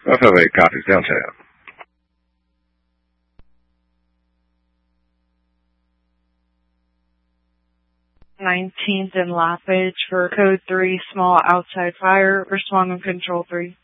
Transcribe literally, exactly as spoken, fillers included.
Alpha eight copies downtown. nineteenth and Lafayette for code three, small outside fire, respond on control three.